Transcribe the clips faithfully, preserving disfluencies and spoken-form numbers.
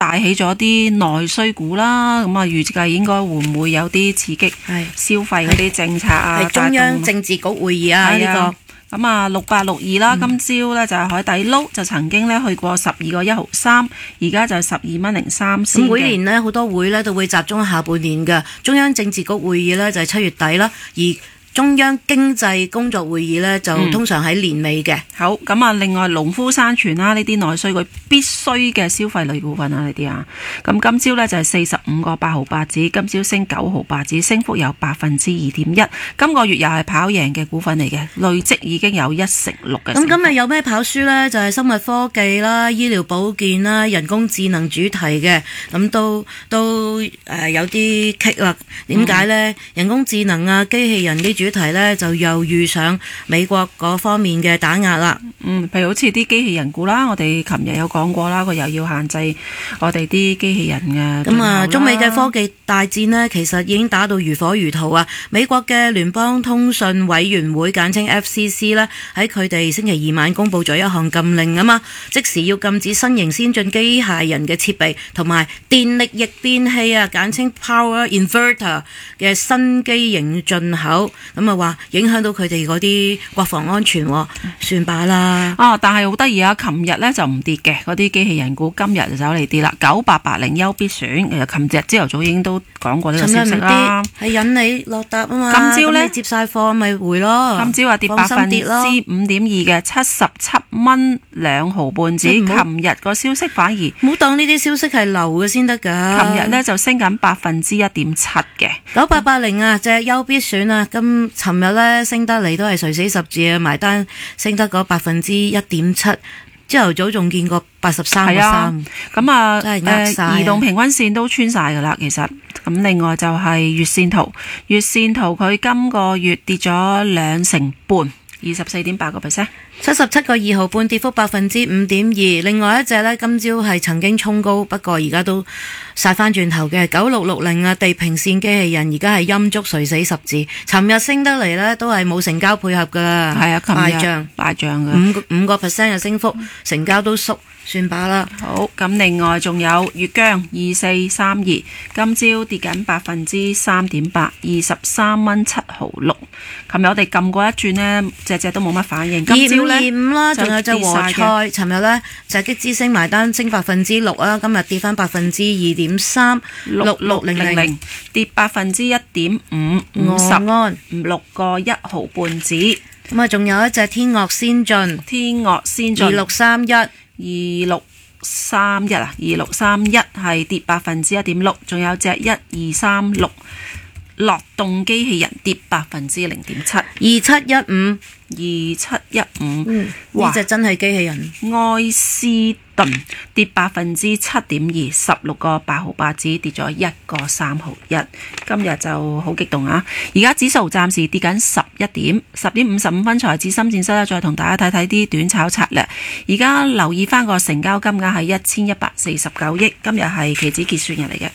帶起咗啲內需股啦。咁啊，預計應該會唔會有啲刺激消費嗰啲政策啊？ 係中央政治局會議啊，呢、這個。 咁啊，六八六二啦，今朝咧就係海底撈，就曾經咧去過十二個一毫三，而家就十二蚊零三先嘅。 每年呢，好多會咧都會集中下半年嘅中央政治局會議咧就係七月底啦，而中央經濟工作會議呢，就通常喺年尾嘅、嗯。好，咁啊，另外農夫山泉啦，呢啲內需佢必須嘅消費類股份啊，呢啲啊，咁今朝呢，就係四十五個八毫八子，今朝升九毫八子，升幅有百分之二點一。今個月又係跑贏嘅股份嚟嘅，累積已經有一成六嘅。咁今日有咩跑輸呢？就係、是、生物科技啦、醫療保健啦、人工智能主題嘅，咁都都誒、呃、有啲棘啦。點解呢？嗯、人工智能啊，機器人啲主主題呢就又遇上美國嗰方面嘅打壓啦。嗯，譬如好似啲機器人股啦，我哋琴日有講過啦，佢又要限制我哋啲機器人嘅。咁啊，中美嘅科技大戰呢，其實已經打到如火如荼啊！美國嘅聯邦通訊委員會簡稱 F C C 呢，喺佢哋星期二晚公布咗一項禁令啊嘛，即時要禁止新型先進機械人嘅設備同埋電力逆變器啊，簡稱 Power Inverter 嘅新機型進口。咁啊話影響到佢哋嗰啲國防安全，算罷啦。啊，但係好得意啊！琴日咧就唔跌嘅，嗰啲機器人股今日就走嚟跌啦。九八八零優必選，其實琴日朝頭早已經都講過呢個消息啦。係引你落搭啊嘛。今朝咧接晒貨咪回咯。今朝話跌百分之五點二嘅，七十七蚊兩毫半子。琴日個消息反而唔好當呢啲消息係流嘅先得㗎。琴日咧就升緊百分之一點七嘅。九八八零啊，隻優必選啊，今尋日咧升得嚟都係垂死十字啊，埋單升得嗰百分之一點七，朝頭早仲見過八十三個三，咁啊，真係呃晒。移動平均線都穿晒噶啦，其實。咁另外就係月線圖，月線圖佢今個月跌咗兩成半，二十四點八個 percent。七十七個二毫半，跌幅百分之五點二。另外一隻呢，今朝係曾經衝高，不過而家都殺翻轉頭嘅九六六零啊，地平線機器人而家係陰燭垂死十字。尋日升得嚟呢，都係冇成交配合噶啦，係啊，敗仗敗仗嘅五五個 percent 嘅升幅，成交都縮，算罷啦。好，咁另外仲有粵江二四三二，今朝跌緊百分之三點八，二十三蚊七毫六。琴日我哋撳過一轉呢，隻隻都冇乜反應。今朝二五啦，仲有隻和菜，尋日呢，就擊之星埋單升百分之六啦，今日跌翻百分之二點三，六六零零跌百分之一點五，五十安六個一毫半子。咁啊，仲有一隻天樂先進，天樂先進二六三一，二六三一啊，二六三一係跌百分之一點六，仲有隻一二三六。樂動機器人跌百分之零點七，二七一五，二七一五，呢隻真係機器人。愛斯頓跌百分之七點二，十六個八毫八子，跌咗一個三毫一。今日就好激動啊！而家指數暫時跌緊十一點，十點五十五分財指深圳室咧，再同大家睇睇啲短炒策略。而家留意翻個成交金額係一千一百四十九億，今日係期指結算日嚟嘅。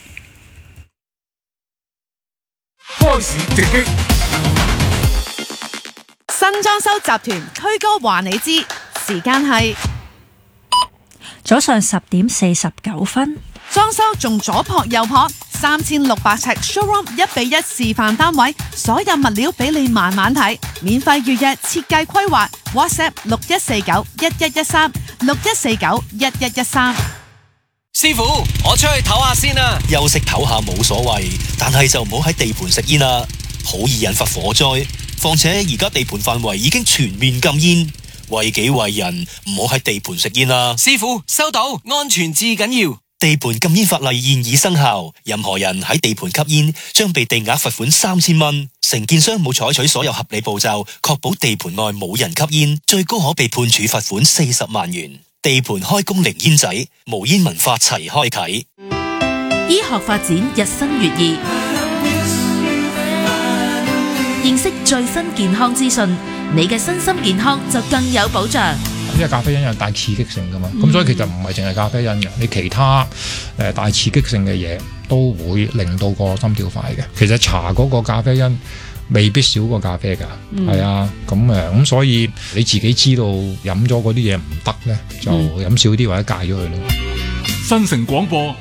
開始直擊， 新裝修集團推歌話你知，時間係早上十點四十九分。 裝修仲左撲右撲，三千六百尺 showroom 一比一示範單位，所有物料俾你慢慢睇，免費預約設計規劃 ，WhatsApp 六一四九一一一三六一四九一一一三。 師傅，我出去唞下先啊！休息唞下冇所謂，但係就唔好喺地盤食煙啦，好易引發火災。況且而家地盤範圍已經全面禁煙，為己為人，唔好喺地盤食煙啦。師傅，收到，安全至緊要。地盤禁煙法例現已生效，任何人喺地盤吸煙將被定額罰款三千蚊。承建商冇採取所有合理步驟，確保地盤內冇人吸煙，最高可被判處罰款四十萬元。地盤開工零煙仔，無煙文化齊開啟。 醫學發展日新月異，認識最新健康資訊，你嘅身心健康就更有保障。 因為咖啡因有帶刺激性噶嘛，咁、嗯、所以其實唔係淨係咖啡因嘅，你其他誒帶刺激性嘅嘢都會令到個心跳快嘅。其實茶嗰個咖啡因未必少過咖啡㗎，係、嗯、啊，咁誒，咁所以你自己知道飲咗嗰啲嘢唔得咧，就飲少啲或者戒咗佢咯。 新城廣播